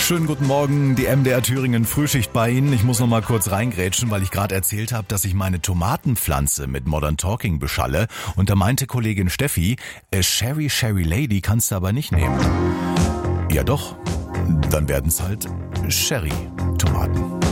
Schönen guten Morgen, die MDR Thüringen Frühschicht bei Ihnen. Ich muss noch mal kurz reingrätschen, weil ich gerade erzählt habe, dass ich meine Tomatenpflanze mit Modern Talking beschalle. Und da meinte Kollegin Steffi, Sherry Lady kannst du aber nicht nehmen. Ja doch, dann werden's halt Sherry Tomaten.